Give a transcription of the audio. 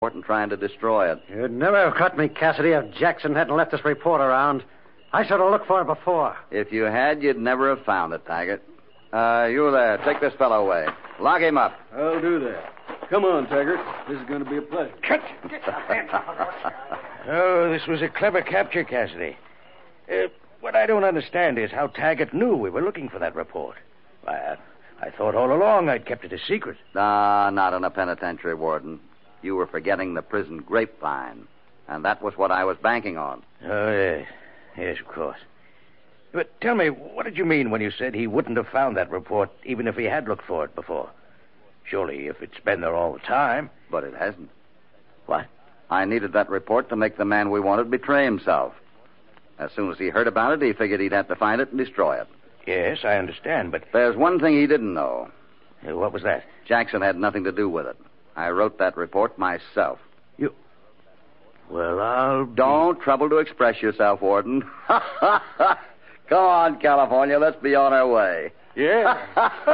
and trying to destroy it. You'd never have caught me, Cassidy, if Jackson hadn't left this report around. I should have looked for it before. If you had, you'd never have found it, Taggart. You there. Take this fellow away. Lock him up. I'll do that. Come on, Taggart. This is going to be a pleasure. Cut! Oh, this was a clever capture, Cassidy. What I don't understand is how Taggart knew we were looking for that report. I thought all along I'd kept it a secret. Not in a penitentiary, Warden. You were forgetting the prison grapevine. And that was what I was banking on. Oh, yes. Yes, of course. But tell me, what did you mean when you said he wouldn't have found that report even if he had looked for it before? Surely, if it's been there all the time... But it hasn't. What? I needed that report to make the man we wanted betray himself. As soon as he heard about it, he figured he'd have to find it and destroy it. Yes, I understand, but... There's one thing he didn't know. What was that? Jackson had nothing to do with it. I wrote that report myself. You... Well, I'll... Don't trouble to express yourself, Warden. Come on, California. Let's be on our way. Yeah.